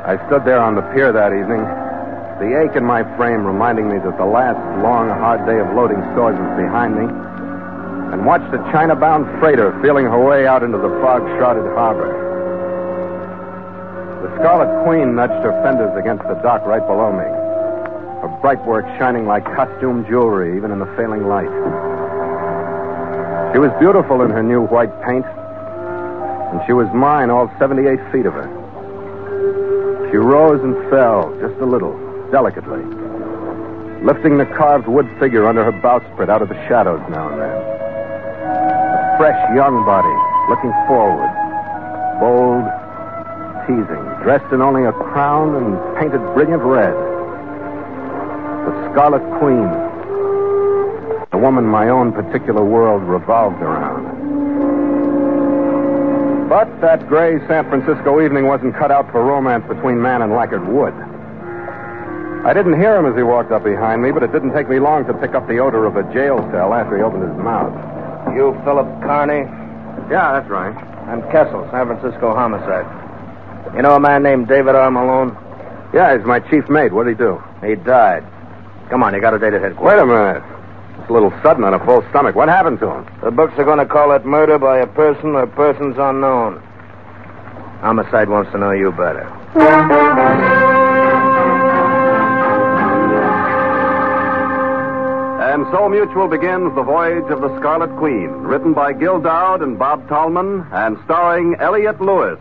I stood there on the pier that evening, the ache in my frame reminding me that the last long, hard day of loading stores was behind me, and watched a China-bound freighter feeling her way out into the fog-shrouded harbor. The Scarlet Queen nudged her fenders against the dock right below me, her bright work shining like costume jewelry even in the failing light. She was beautiful in her new white paint, and she was mine, all 78 feet of her. She rose and fell just a little, delicately, lifting the carved wood figure under her bowsprit out of the shadows now and then. A fresh, young body, looking forward, bold, teasing, dressed in only a crown and painted brilliant red. The Scarlet Queen, the woman my own particular world revolved around. But that gray San Francisco evening wasn't cut out for romance between man and lacquered wood. I didn't hear him as he walked up behind me, but it didn't take me long to pick up the odor of a jail cell after he opened his mouth. You Philip Carney? Yeah, that's right. I'm Kessel, San Francisco homicide. You know a man named David R. Malone? Yeah, he's my chief mate. What'd he do? He died. Come on, you got a date at headquarters. Wait a minute. It's a little sudden on a full stomach. What happened to him? The books are going to call it murder by a person or persons unknown. Homicide wants to know you better. And so Mutual begins The Voyage of the Scarlet Queen, written by Gil Dowd and Bob Tallman, and starring Elliott Lewis.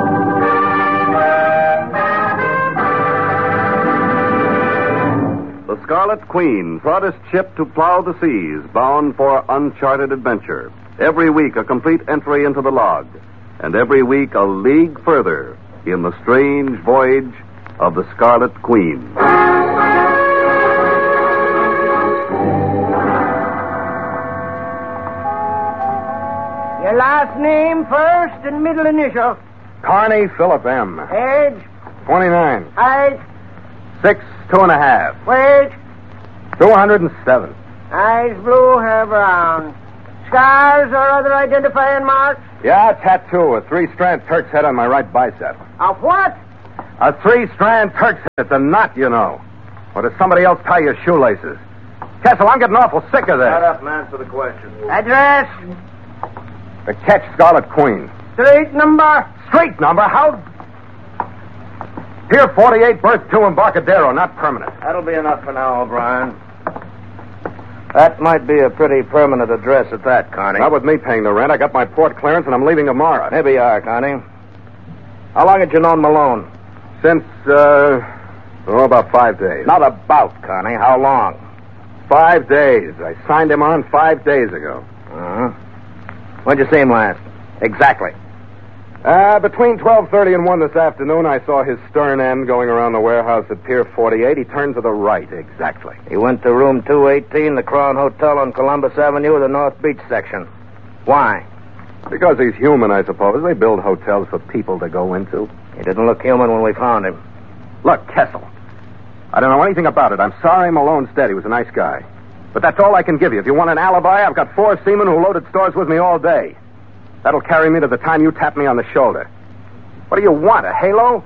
The Scarlet Queen, proudest ship to plow the seas, bound for uncharted adventure. Every week a complete entry into the log, and every week a league further in the strange voyage of the Scarlet Queen. Your last name first and middle initial. Carney Philip M. Age? 29. Height? 6'2 1/2. Weight? 207. Eyes blue, hair brown. Scars or other identifying marks? Yeah, tattoo, a 3-strand Turk's head on my right bicep. A what? A 3-strand Turk's head. It's a knot, you know. Or does somebody else tie your shoelaces? Kessel, I'm getting awful sick of this. Shut up and answer the question. Address? The Ketch Scarlet Queen. Street number? Street number? How? Pier 48, berth 2, Embarcadero, not permanent. That'll be enough for now, O'Brien. That might be a pretty permanent address at that, Carney. Not with me paying the rent. I got my port clearance and I'm leaving tomorrow. Maybe you are, Carney. How long had you known Malone? Since, about 5 days. Not about, Carney. How long? 5 days. I signed him on 5 days ago. Uh-huh. When'd you see him last? Exactly. Between 12:30 and 1 this afternoon, I saw his stern end going around the warehouse at Pier 48. He turned to the right, exactly. He went to room 218, the Crown Hotel on Columbus Avenue, the North Beach section. Why? Because he's human, I suppose. They build hotels for people to go into. He didn't look human when we found him. Look, Kessel, I don't know anything about it. I'm sorry Malone's dead. He was a nice guy. But that's all I can give you. If you want an alibi, I've got 4 seamen who loaded stores with me all day. That'll carry me to the time you tap me on the shoulder. What do you want, a halo?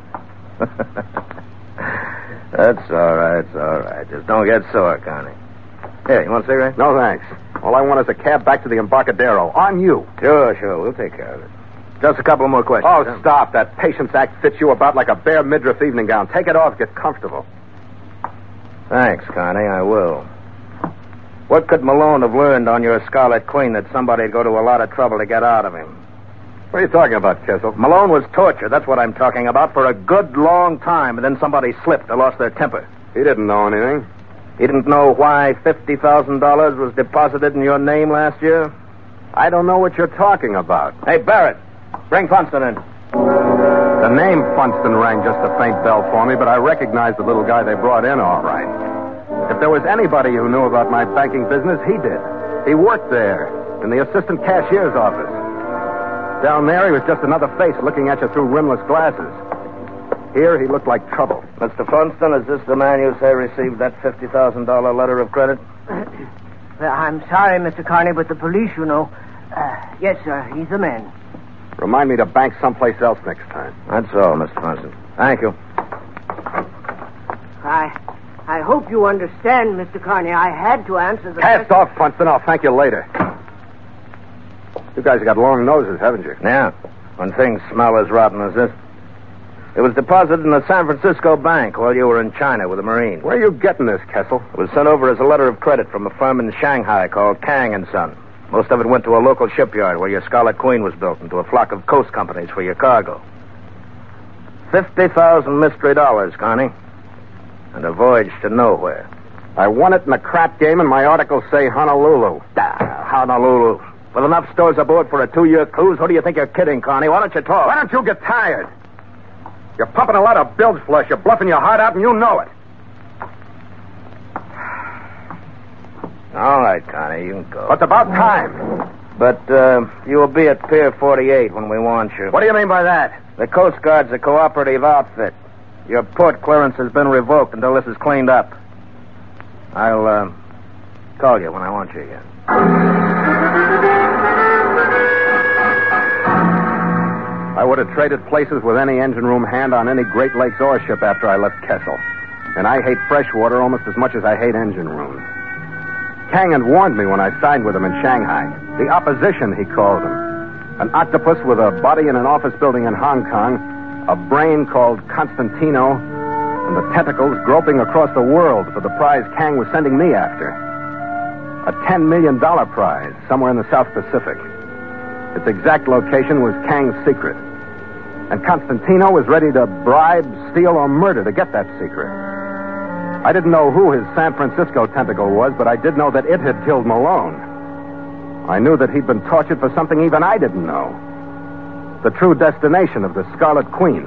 That's all right, it's all right. Just don't get sore, Connie. Here, you want a cigarette? No, thanks. All I want is a cab back to the Embarcadero. On you. Sure. We'll take care of it. Just a couple more questions. Oh, stop. That Patience Act fits you about like a bare midriff evening gown. Take it off. Get comfortable. Thanks, Connie. I will. What could Malone have learned on your Scarlet Queen that somebody'd go to a lot of trouble to get out of him? What are you talking about, Kessel? Malone was tortured. That's what I'm talking about. For a good long time, and then somebody slipped or lost their temper. He didn't know anything. He didn't know why $50,000 was deposited in your name last year? I don't know what you're talking about. Hey, Barrett, bring Funston in. The name Funston rang just a faint bell for me, but I recognized the little guy they brought in all right. If there was anybody who knew about my banking business, he did. He worked there, in the assistant cashier's office. Down there, he was just another face looking at you through rimless glasses. Here, he looked like trouble. Mr. Funston, is this the man you say received that $50,000 letter of credit? Well, I'm sorry, Mr. Carney, but the police, you know. Yes, sir, he's the man. Remind me to bank someplace else next time. That's all, Mr. Funston. Thank you. I hope you understand, Mr. Carney. I had to answer the Cast off, Funston. I'll thank you later. You guys have got long noses, haven't you? Yeah, when things smell as rotten as this. It was deposited in the San Francisco bank while you were in China with the Marine. Where are you getting this, Kessel? It was sent over as a letter of credit from a firm in Shanghai called Kang & Son. Most of it went to a local shipyard where your Scarlet Queen was built, and to a flock of coast companies for your cargo. 50,000 mystery dollars, Connie. And a voyage to nowhere. I won it in a crap game, and my articles say Honolulu. Honolulu. With enough stores aboard for a 2-year cruise, who do you think you're kidding, Connie? Why don't you talk? Why don't you get tired? You're pumping a lot of bilge flush. You're bluffing your heart out, and you know it. All right, Connie, you can go. Well, it's about time. But you will be at Pier 48 when we want you. What do you mean by that? The Coast Guard's a cooperative outfit. Your port clearance has been revoked until this is cleaned up. I'll call you when I want you again. I would have traded places with any engine room hand on any Great Lakes ore ship after I left Kessel. And I hate freshwater almost as much as I hate engine rooms. Kang had warned me when I signed with him in Shanghai. The opposition, he called them. An octopus with a body in an office building in Hong Kong, a brain called Constantino, and the tentacles groping across the world for the prize Kang was sending me after. A $10 million prize somewhere in the South Pacific. Its exact location was Kang's secret. And Constantino was ready to bribe, steal, or murder to get that secret. I didn't know who his San Francisco tentacle was, but I did know that it had killed Malone. I knew that he'd been tortured for something even I didn't know. The true destination of the Scarlet Queen.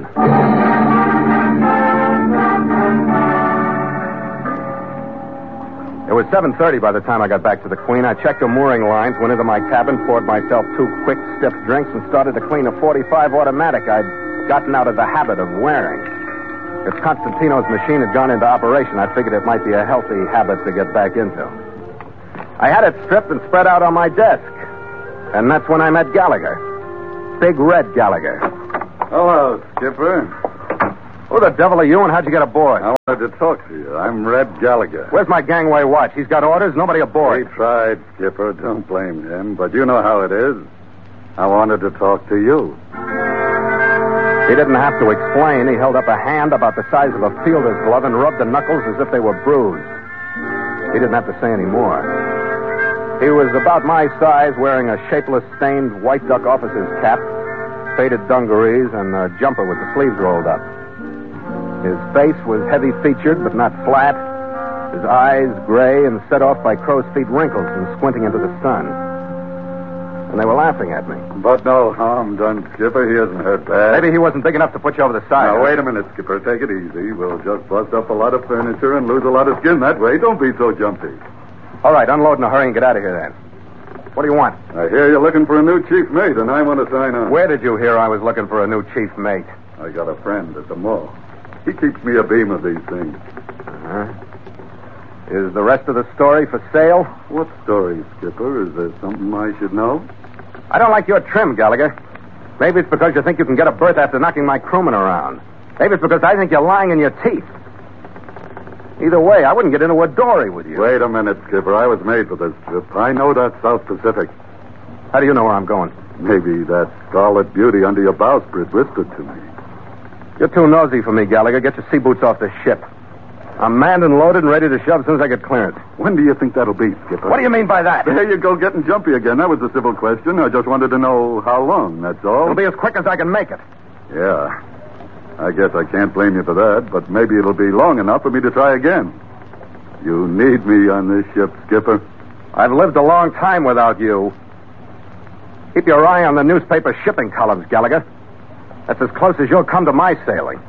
It was 7:30 by the time I got back to the Queen. I checked her mooring lines, went into my cabin, poured myself 2 quick, stiff drinks, and started to clean a .45 automatic I'd gotten out of the habit of wearing. If Constantino's machine had gone into operation, I figured it might be a healthy habit to get back into. I had it stripped and spread out on my desk. And that's when I met Gallagher. Big Red Gallagher. Hello, Skipper. Who the devil are you, and how'd you get aboard? I wanted to talk to you. I'm Red Gallagher. Where's my gangway watch? He's got orders, nobody aboard. He tried, Skipper. Don't blame him. But you know how it is. I wanted to talk to you. He didn't have to explain. He held up a hand about the size of a fielder's glove and rubbed the knuckles as if they were bruised. He didn't have to say any more. He was about my size, wearing a shapeless, stained white duck officer's cap, faded dungarees, and a jumper with the sleeves rolled up. His face was heavy-featured, but not flat. His eyes gray and set off by crow's feet wrinkles from squinting into the sun. And they were laughing at me. But no harm done, Skipper. He isn't hurt bad. Maybe he wasn't big enough to put you over the side. Now, wait a minute, Skipper. Take it easy. We'll just bust up a lot of furniture and lose a lot of skin that way. Don't be so jumpy. All right, unload in a hurry and get out of here, then. What do you want? I hear you're looking for a new chief mate, and I want to sign on. Where did you hear I was looking for a new chief mate? I got a friend at the mall. He keeps me a beam of these things. Uh-huh. Is the rest of the story for sale? What story, Skipper? Is there something I should know? I don't like your trim, Gallagher. Maybe it's because you think you can get a berth after knocking my crewman around. Maybe it's because I think you're lying in your teeth. Either way, I wouldn't get into a dory with you. Wait a minute, Skipper. I was made for this trip. I know that South Pacific. How do you know where I'm going? Maybe that Scarlet Beauty under your bowsprit whispered to me. You're too nosy for me, Gallagher. Get your sea boots off the ship. I'm manned and loaded and ready to shove as soon as I get clearance. When do you think that'll be, Skipper? What do you mean by that? There you go, getting jumpy again. That was a civil question. I just wanted to know how long, that's all. It'll be as quick as I can make it. Yeah. I guess I can't blame you for that, but maybe it'll be long enough for me to try again. You need me on this ship, Skipper. I've lived a long time without you. Keep your eye on the newspaper shipping columns, Gallagher. That's as close as you'll come to my sailing.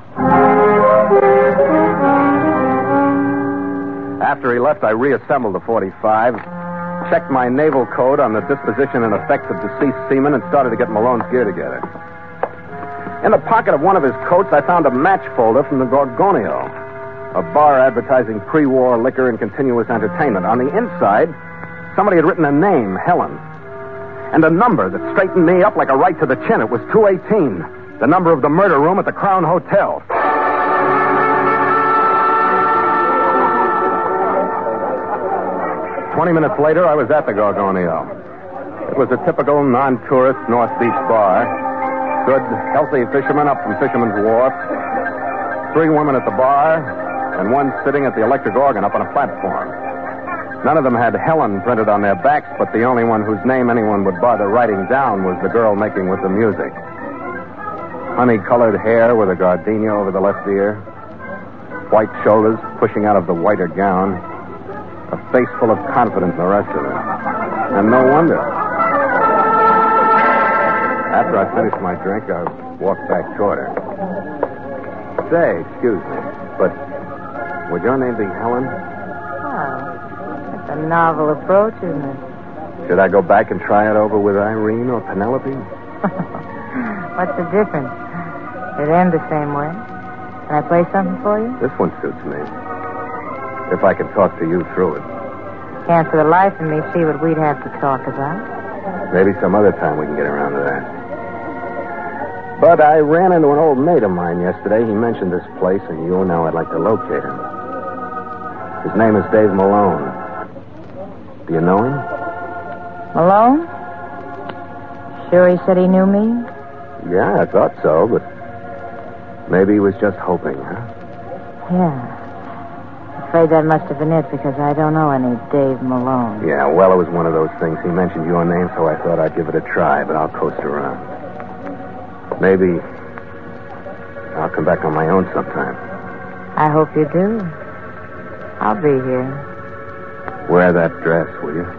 After he left, I reassembled the 45, checked my naval code on the disposition and effects of deceased seamen, and started to get Malone's gear together. In the pocket of one of his coats, I found a match folder from the Gorgonio, a bar advertising pre-war liquor and continuous entertainment. On the inside, somebody had written a name, Helen, and a number that straightened me up like a right to the chin. It was 218, the number of the murder room at the Crown Hotel. 20 minutes later, I was at the Gorgonio. It was a typical non-tourist North Beach bar. Good, healthy fishermen up from Fisherman's Wharf. 3 women at the bar, and one sitting at the electric organ up on a platform. None of them had Helen printed on their backs, but the only one whose name anyone would bother writing down was the girl making with the music. Honey-colored hair with a gardenia over the left ear. White shoulders pushing out of the whiter gown. A face full of confidence in the rest of it. And no wonder. After I finished my drink, I walked back toward her. Say, excuse me, but would your name be Helen? Oh, that's a novel approach, isn't it? Should I go back and try it over with Irene or Penelope? What's the difference? It'd end the same way. Can I play something for you? This one suits me. If I could talk to you through it. Can't for the life of me see what we'd have to talk about. Maybe some other time we can get around to that. But I ran into an old mate of mine yesterday. He mentioned this place, and you know I'd like to locate him. His name is Dave Malone. Do you know him? Malone? Sure he said he knew me? Yeah, I thought so, but maybe he was just hoping, huh? Yeah. Afraid that must have been it, because I don't know any Dave Malone. Yeah, well, it was one of those things. He mentioned your name, so I thought I'd give it a try, but I'll coast around. Maybe I'll come back on my own sometime. I hope you do. I'll be here. Wear that dress, will you?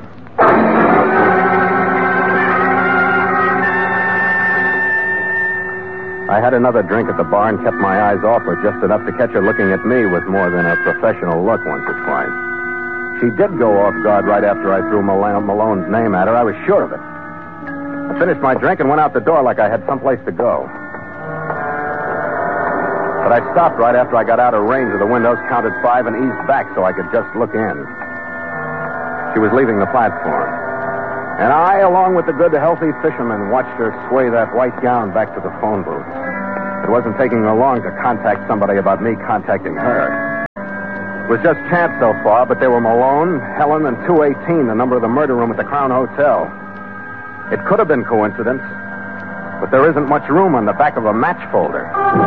I had another drink at the bar and kept my eyes off her just enough to catch her looking at me with more than a professional look once or twice. She did go off guard right after I threw Malone's name at her. I was sure of it. I finished my drink and went out the door like I had someplace to go. But I stopped right after I got out of range of the windows, counted 5, and eased back so I could just look in. She was leaving the platform. And I, along with the good, healthy fisherman, watched her sway that white gown back to the phone booth. It wasn't taking her long to contact somebody about me contacting her. It was just chance so far, but they were Malone, Helen, and 218, the number of the murder room at the Crown Hotel. It could have been coincidence, but there isn't much room on the back of a match folder.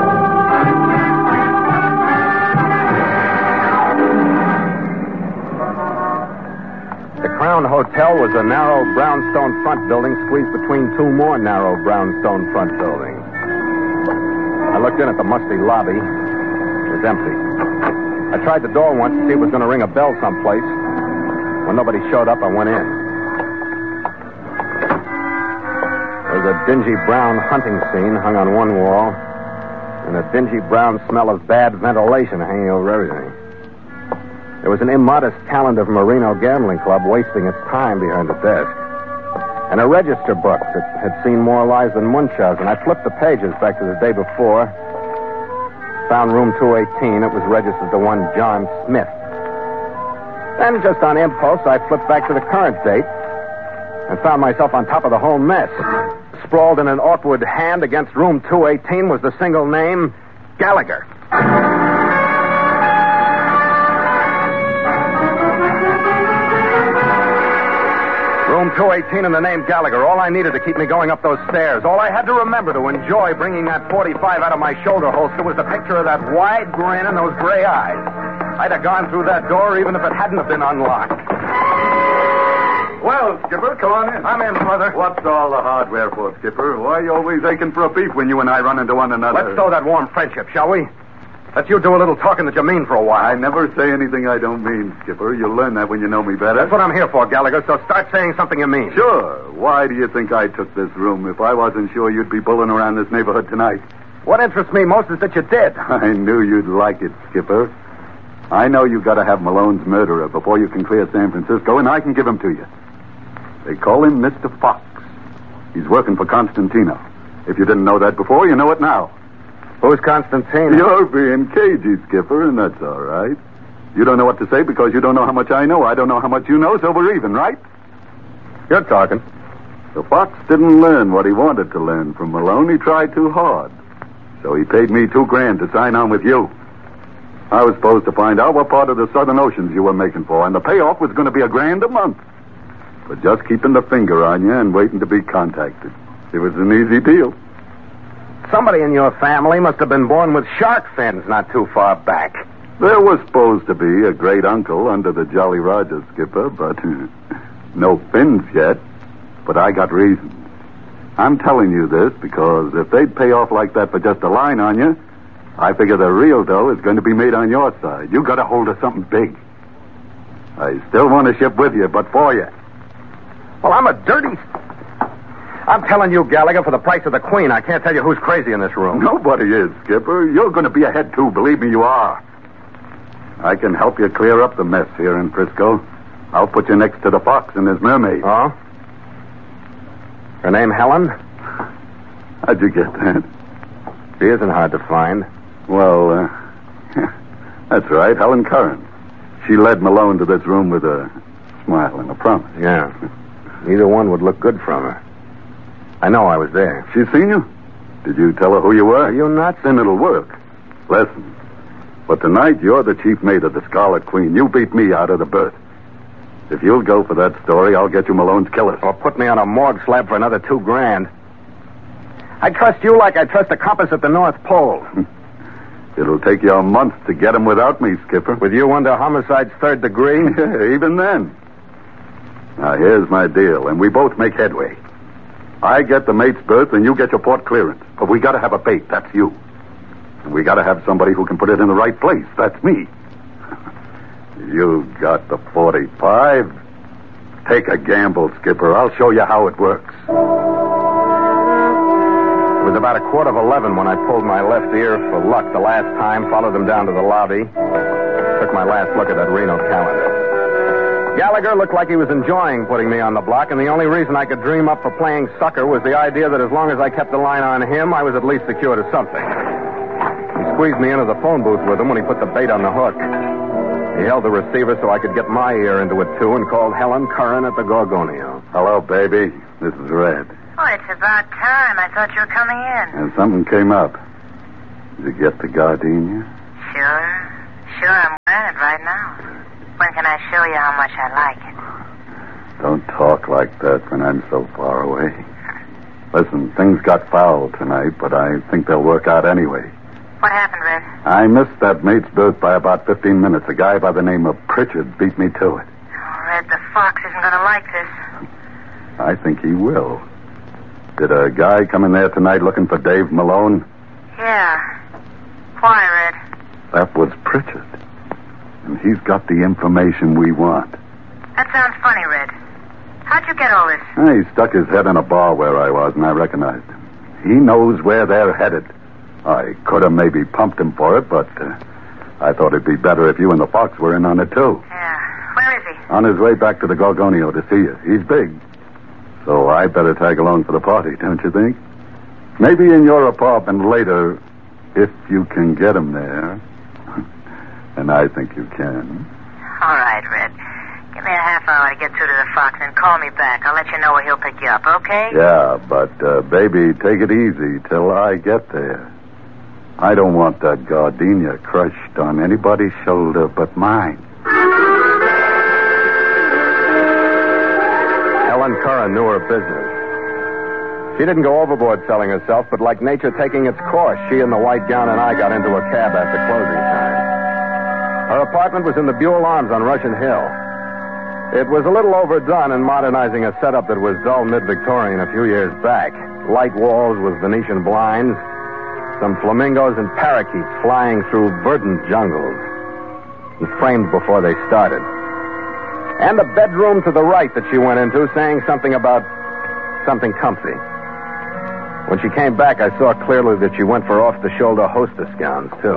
The Crown Hotel was a narrow brownstone front building squeezed between 2 more narrow brownstone front buildings. I looked in at the musty lobby. It was empty. I tried the door once to see if it was going to ring a bell someplace. When nobody showed up, I went in. There was a dingy brown hunting scene hung on one wall, and a dingy brown smell of bad ventilation hanging over everything. There was an immodest talent of Merino Gambling Club wasting its time behind the desk. And a register book that had seen more lives than Munchausen. And I flipped the pages back to the day before. Found room 218. It was registered to one John Smith. Then, just on impulse, I flipped back to the current date and found myself on top of the whole mess. Sprawled in an awkward hand against room 218 was the single name, Gallagher. Room 218 and the name Gallagher. All I needed to keep me going up those stairs. All I had to remember to enjoy bringing that .45 out of my shoulder holster was the picture of that wide grin and those gray eyes. I'd have gone through that door even if it hadn't have been unlocked. Well, Skipper, come on in. I'm in, brother. What's all the hardware for, Skipper? Why are you always aching for a beef when you and I run into one another? Let's sow that warm friendship, shall we? Let you do a little talking that you mean for a while. I never say anything I don't mean, Skipper. You'll learn that when you know me better. That's what I'm here for, Gallagher, so start saying something you mean. Sure. Why do you think I took this room if I wasn't sure you'd be bulling around this neighborhood tonight? What interests me most is that you did. I knew you'd like it, Skipper. I know you've got to have Malone's murderer before you can clear San Francisco, and I can give him to you. They call him Mr. Fox. He's working for Constantino. If you didn't know that before, you know it now. Who's Constantino? You're being cagey, Skipper, and that's all right. You don't know what to say because you don't know how much I know. I don't know how much you know, so we're even, right? You're talking. The Fox didn't learn what he wanted to learn from Malone. He tried too hard. So he paid me $2,000 to sign on with you. I was supposed to find out what part of the Southern Oceans you were making for, and the payoff was going to be $1,000 a month. But just keeping the finger on you and waiting to be contacted. It was an easy deal. Somebody in your family must have been born with shark fins not too far back. There was supposed to be a great uncle under the Jolly Roger, Skipper, but no fins yet. But I got reasons. I'm telling you this because if they'd pay off like that for just a line on you, I figure the real dough is going to be made on your side. You got a hold of something big. I still want to ship with you, but for you. Well, I'm telling you, Gallagher, for the price of the Queen, I can't tell you who's crazy in this room. Nobody is, Skipper. You're going to be ahead, too. Believe me, you are. I can help you clear up the mess here in Frisco. I'll put you next to the Fox and his mermaid. Oh? Her name Helen? How'd you get that? She isn't hard to find. Well, that's right, Helen Curran. She led Malone to this room with a smile and a promise. Yeah. Neither one would look good from her. I know I was there. She seen you? Did you tell her who you were? Are you nuts? Then it'll work. Listen, but tonight you're the chief mate of the Scarlet Queen. You beat me out of the berth. If you'll go for that story, I'll get you Malone's killers. Or put me on a morgue slab for another $2,000. I trust you like I trust a compass at the North Pole. It'll take you a month to get him without me, Skipper. With you under homicide's 3rd degree? Yeah, even then. Now, here's my deal, and we both make headway. I get the mate's berth, and you get your port clearance. But we got to have a bait. That's you. And we got to have somebody who can put it in the right place. That's me. You got the 45. Take a gamble, Skipper. I'll show you how it works. It was about 11:15 when I pulled my left ear for luck the last time, followed them down to the lobby, took my last look at that Reno calendar. Gallagher looked like he was enjoying putting me on the block, and the only reason I could dream up for playing sucker was the idea that as long as I kept the line on him, I was at least secure to something. He squeezed me into the phone booth with him when he put the bait on the hook. He held the receiver so I could get my ear into it, too, and called Helen Curran at the Gorgonio. Hello, baby. This is Red. Oh, it's about time. I thought you were coming in. And something came up. Did you get the gardenia? Sure, I'm wearing it right now. When can I show you how much I like it? Don't talk like that when I'm so far away. Listen, things got foul tonight, but I think they'll work out anyway. What happened, Red? I missed that mate's berth by about 15 minutes. A guy by the name of Pritchard beat me to it. Oh, Red, the Fox isn't going to like this. I think he will. Did a guy come in there tonight looking for Dave Malone? Yeah. Why, Red? That was Pritchard. And he's got the information we want. That sounds funny, Red. How'd you get all this? He stuck his head in a bar where I was, and I recognized him. He knows where they're headed. I could have maybe pumped him for it, but I thought it'd be better if you and the Fox were in on it, too. Yeah. Where is he? On his way back to the Gorgonio to see you. He's big. So I better tag along for the party, don't you think? Maybe in your apartment later, if you can get him there. And I think you can. All right, Red. Give me a half hour to get through to the Fox and call me back. I'll let you know where he'll pick you up, okay? Yeah, but, baby, take it easy till I get there. I don't want that gardenia crushed on anybody's shoulder but mine. Helen Curran knew her business. She didn't go overboard selling herself, but like nature taking its course, she in the white gown and I got into a cab after closing time. Her apartment was in the Buell Arms on Russian Hill. It was a little overdone in modernizing a setup that was dull mid-Victorian a few years back. Light walls with Venetian blinds, some flamingos and parakeets flying through verdant jungles, and framed before they started. And a bedroom to the right that she went into saying something about something comfy. When she came back, I saw clearly that she went for off-the-shoulder hostess gowns, too.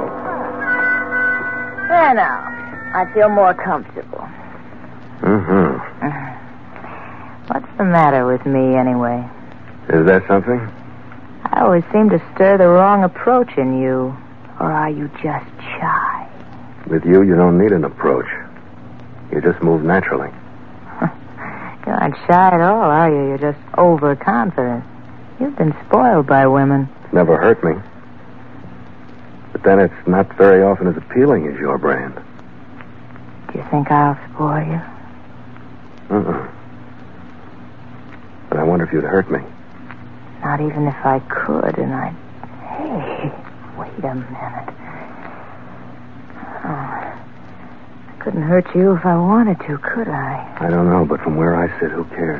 There now. I feel more comfortable. Mm-hmm. What's the matter with me, anyway? Is there something? I always seem to stir the wrong approach in you. Or are you just shy? With you don't need an approach. You just move naturally. You aren't shy at all, are you? You're just overconfident. You've been spoiled by women. Never hurt me. The then it's not very often as appealing as your brand. Do you think I'll spoil you? But I wonder if you'd hurt me. Not even if I could, and I'd... Hey, wait a minute. Oh, I couldn't hurt you if I wanted to, could I? I don't know, but from where I sit, who cares?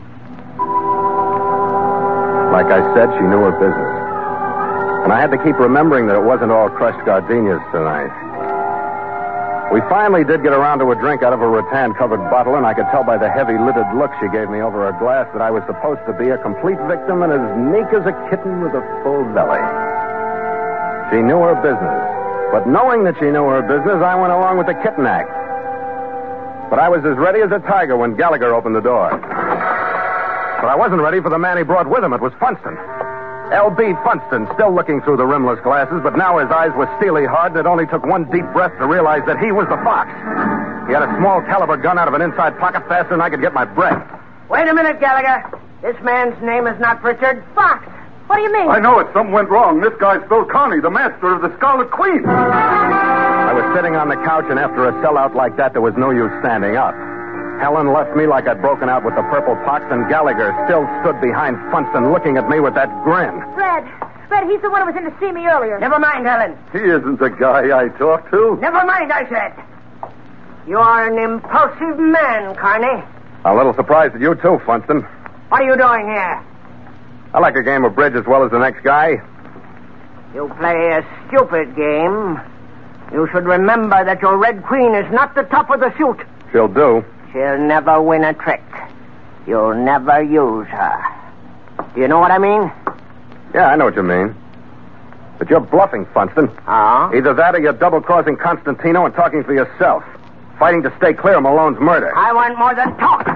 Like I said, she knew her business. And I had to keep remembering that it wasn't all crushed gardenias tonight. We finally did get around to a drink out of a rattan-covered bottle, and I could tell by the heavy-lidded look she gave me over her glass that I was supposed to be a complete victim and as meek as a kitten with a full belly. She knew her business. But knowing that she knew her business, I went along with the kitten act. But I was as ready as a tiger when Gallagher opened the door. But I wasn't ready for the man he brought with him. It was Funston. L.B. Funston, still looking through the rimless glasses, but now his eyes were steely hard, and it only took one deep breath to realize that he was the fox. He had a small caliber gun out of an inside pocket faster than I could get my breath. Wait a minute, Gallagher. This man's name is not Richard Fox. What do you mean? I know it. Something went wrong. This guy's Bill Carney, the master of the Scarlet Queen. I was sitting on the couch, and after a sellout like that, there was no use standing up. Helen left me like I'd broken out with the purple pox, and Gallagher still stood behind Funston looking at me with that grin. Fred, he's the one who was in to see me earlier. Never mind, Helen. He isn't the guy I talked to. Never mind, I said. You are an impulsive man, Carney. A little surprised at you, too, Funston. What are you doing here? I like a game of bridge as well as the next guy. You play a stupid game. You should remember that your Red Queen is not the top of the suit. She'll do. She'll never win a trick. You'll never use her. Do you know what I mean? Yeah, I know what you mean. But you're bluffing, Funston. Oh? Either that or you're double-crossing Constantino and talking for yourself. Fighting to stay clear of Malone's murder. I want more than talk.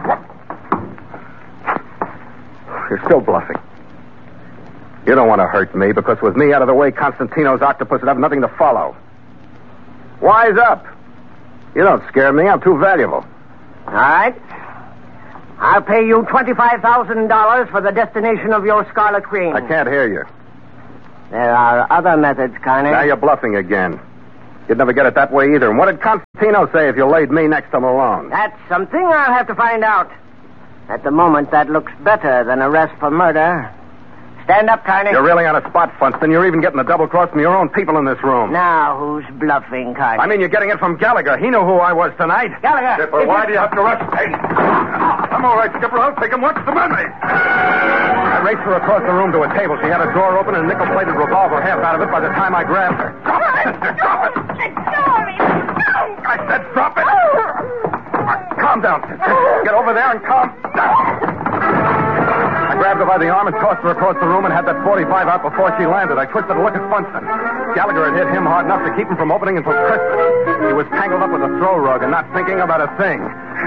You're still bluffing. You don't want to hurt me, because with me out of the way, Constantino's octopus would have nothing to follow. Wise up. You don't scare me. I'm too valuable. All right. I'll pay you $25,000 for the destination of your Scarlet Queen. I can't hear you. There are other methods, Carney. Now you're bluffing again. You'd never get it that way either. And what did Constantino say if you laid me next to Malone? That's something I'll have to find out. At the moment, that looks better than arrest for murder. Stand up, Carney. You're really on a spot, Funston. You're even getting the double cross from your own people in this room. Now, who's bluffing, Carney? I mean, you're getting it from Gallagher. He knew who I was tonight. Gallagher. Skipper, why do you have to rush me? I'm all right, Skipper. I'll take him. What's the matter? I raced her across the room to a table. She had a drawer open and a nickel-plated revolver, half out of it by the time I grabbed her. Drop it! Drop it! Let go of me! I said drop it! Calm down, sister. Get over there and calm down. I grabbed her by the arm and tossed her across the room and had that 45 out before she landed. I twisted to look at Funston. Gallagher had hit him hard enough to keep him from opening until Christmas. He was tangled up with a throw rug and not thinking about a thing.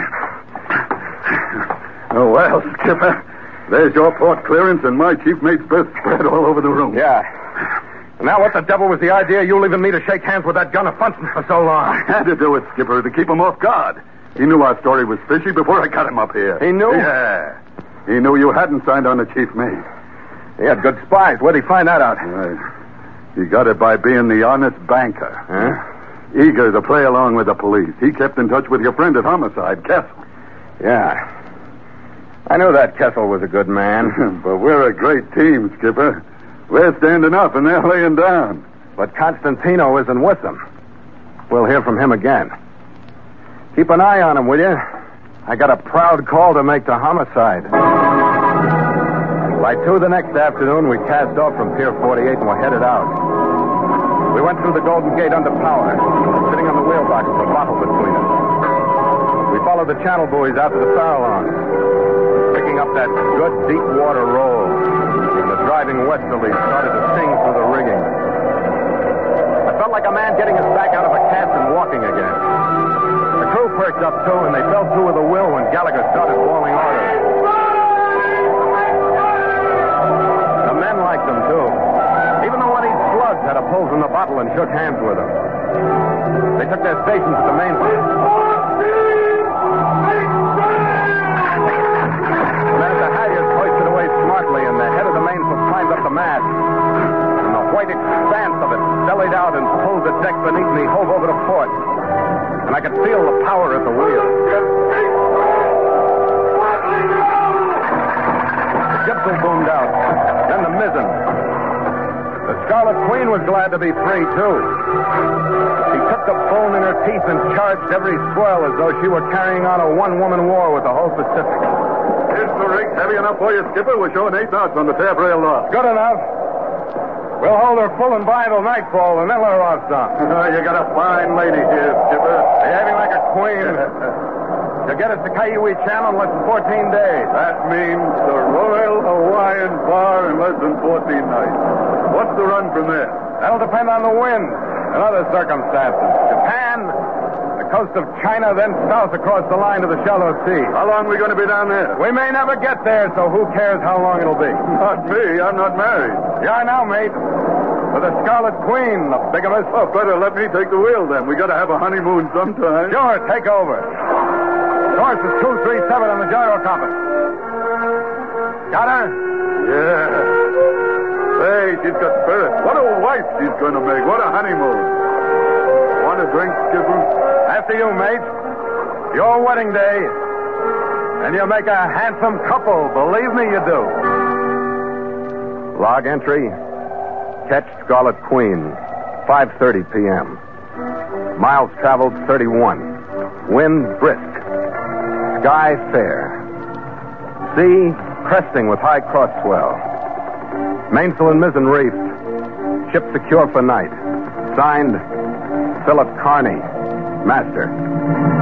Oh, well, Skipper. There's your port clearance and my chief mate's berth spread all over the room. Yeah. And now what the devil was the idea of you leaving me to shake hands with that gun of Funston for so long? I had to do it, Skipper, to keep him off guard. He knew our story was fishy before I got him up here. He knew? Yeah. He knew you hadn't signed on to chief mate. He had good spies. Where'd he find that out? Right. He got it by being the honest banker. Huh? Eager to play along with the police. He kept in touch with your friend at Homicide, Kessel. Yeah. I knew that Kessel was a good man. But we're a great team, Skipper. We're standing up and they're laying down. But Constantino isn't with them. We'll hear from him again. Keep an eye on him, will you? I got a proud call to make to Homicide. By 2 the next afternoon, we cast off from Pier 48 and were headed out. We went through the Golden Gate under power, sitting on the wheelbox with a bottle between us. We followed the channel buoys out to the Farallones, picking up that good deep water roll. And the driving westerly started to sing through the rigging. I felt like a man getting his back out of a cast and walking again. The crew perked up, too, and they fell to with a will when Gallagher started blowing orders. The men liked him, too. Even the one-eat slugs had a pull from the bottle and shook hands with him. They took their stations at the main... The men at the halyards hoisted away smartly, and the head of the mainsail climbed up the mast. And the white expanse of it bellied out and of the deck beneath me hove over to port, and I could feel the power at the wheel. The gypsum boomed out, then the mizzen. The Scarlet Queen was glad to be free, too. She took the bone in her teeth and charged every swell as though she were carrying on a one-woman war with the whole Pacific. Is the rig heavy enough for you, Skipper? We're showing 8 knots on the taffrail loft. Good enough. We'll hold her full and by till nightfall, and then let her off some. You got a fine lady here, Skipper. Behaving like a queen. She'll get us to Kaiui Channel in less than 14 days. That means the Royal Hawaiian Bar in less than 14 nights. What's the run from there? That'll depend on the wind and other circumstances. Japan, the coast of China, then south across the line to the shallow sea. How long are we going to be down there? We may never get there, so who cares how long it'll be? Not me. I'm not married. Yeah, I know, mate. With the Scarlet Queen, the bigamist. Oh, better let me take the wheel, then. We got to have a honeymoon sometime. Sure, take over. Course is 237 on the gyro compass. Got her? Yeah. Hey, she's got spirit. What a wife she's going to make. What a honeymoon. Want a drink, Skipper? After you, mate. Your wedding day. And you make a handsome couple. Believe me, you do. Log entry. Catch Scarlet Queen. 5:30 p.m. Miles traveled 31. Wind brisk. Sky fair. Sea cresting with high cross swell. Mainsail and mizzen reefed. Ship secure for night. Signed, Philip Carney, Master.